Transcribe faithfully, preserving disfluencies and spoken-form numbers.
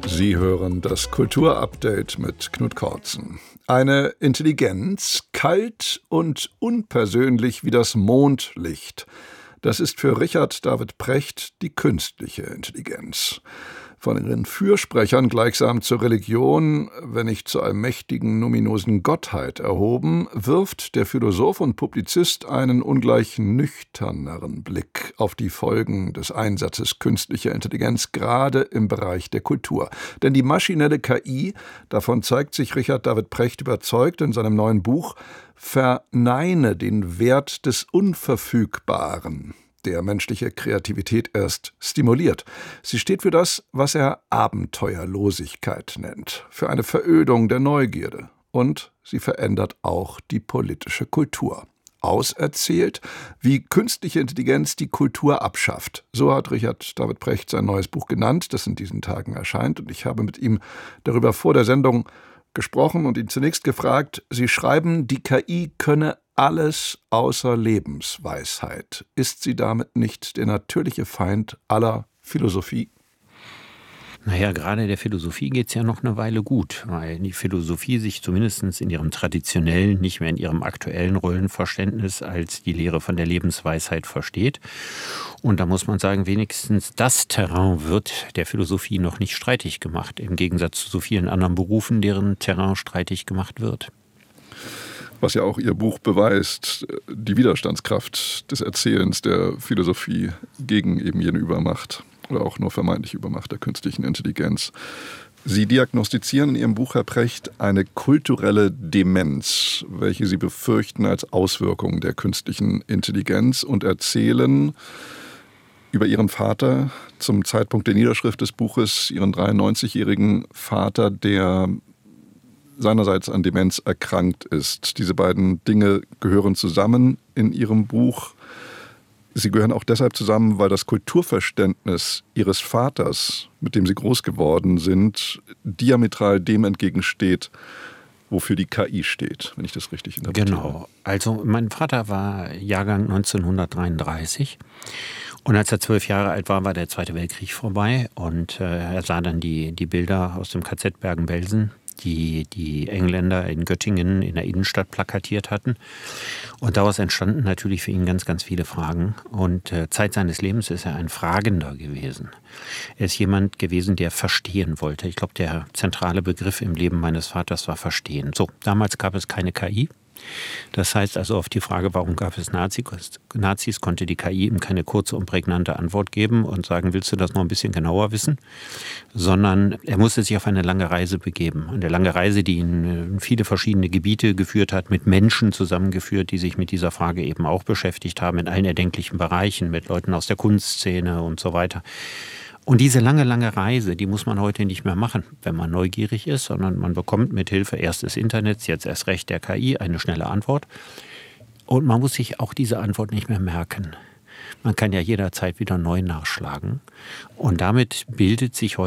Sie hören das Kulturupdate mit Knut Kortzen. Eine Intelligenz, kalt und unpersönlich wie das Mondlicht. Das ist für Richard David Precht die künstliche Intelligenz. Von ihren Fürsprechern gleichsam zur Religion, wenn nicht zur allmächtigen, nominosen Gottheit erhoben, wirft der Philosoph und Publizist einen ungleich nüchterneren Blick auf die Folgen des Einsatzes künstlicher Intelligenz, gerade im Bereich der Kultur. Denn die maschinelle K I, davon zeigt sich Richard David Precht überzeugt in seinem neuen Buch, verneine den Wert des Unverfügbaren, der menschliche Kreativität erst stimuliert. Sie steht für das, was er Abenteuerlosigkeit nennt, für eine Verödung der Neugierde. Und sie verändert auch die politische Kultur. Auserzählt, wie künstliche Intelligenz die Kultur abschafft. So hat Richard David Precht sein neues Buch genannt, das in diesen Tagen erscheint. Und ich habe mit ihm darüber vor der Sendung gesprochen und ihn zunächst gefragt, Sie schreiben, die K I könne alles außer Lebensweisheit. Ist sie damit nicht der natürliche Feind aller Philosophie? Naja, gerade der Philosophie geht es ja noch eine Weile gut, weil die Philosophie sich zumindest in ihrem traditionellen, nicht mehr in ihrem aktuellen Rollenverständnis als die Lehre von der Lebensweisheit versteht. Und da muss man sagen, wenigstens das Terrain wird der Philosophie noch nicht streitig gemacht, im Gegensatz zu so vielen anderen Berufen, deren Terrain streitig gemacht wird. Was ja auch Ihr Buch beweist, die Widerstandskraft des Erzählens der Philosophie gegen eben jene Übermacht oder auch nur vermeintliche Übermacht der künstlichen Intelligenz. Sie diagnostizieren in Ihrem Buch, Herr Precht, eine kulturelle Demenz, welche Sie befürchten als Auswirkung der künstlichen Intelligenz und erzählen über Ihren Vater zum Zeitpunkt der Niederschrift des Buches, Ihren dreiundneunzigjährigen Vater, der seinerseits an Demenz erkrankt ist. Diese beiden Dinge gehören zusammen in Ihrem Buch. Sie gehören auch deshalb zusammen, weil das Kulturverständnis Ihres Vaters, mit dem Sie groß geworden sind, diametral dem entgegensteht, wofür die K I steht, wenn ich das richtig interpretiere. Genau. Also mein Vater war Jahrgang neunzehnhundertdreiunddreißig. Und als er zwölf Jahre alt war, war der Zweite Weltkrieg vorbei. Und äh, er sah dann die, die Bilder aus dem K Z Bergen-Belsen, die die Engländer in Göttingen in der Innenstadt plakatiert hatten. Und daraus entstanden natürlich für ihn ganz, ganz viele Fragen. Und äh, Zeit seines Lebens ist er ein Fragender gewesen. Er ist jemand gewesen, der verstehen wollte. Ich glaube, der zentrale Begriff im Leben meines Vaters war Verstehen. So, damals gab es keine K I. Das heißt also auf die Frage, warum gab es Nazis, Nazis, konnte die K I ihm keine kurze und prägnante Antwort geben und sagen, willst du das noch ein bisschen genauer wissen? Sondern er musste sich auf eine lange Reise begeben. Eine lange Reise, die ihn in viele verschiedene Gebiete geführt hat, mit Menschen zusammengeführt, die sich mit dieser Frage eben auch beschäftigt haben, in allen erdenklichen Bereichen, mit Leuten aus der Kunstszene und so weiter. Und diese lange, lange Reise, die muss man heute nicht mehr machen, wenn man neugierig ist, sondern man bekommt mit Hilfe erst des Internets, jetzt erst recht der K I, eine schnelle Antwort. Und man muss sich auch diese Antwort nicht mehr merken. Man kann ja jederzeit wieder neu nachschlagen. Und damit bildet sich heute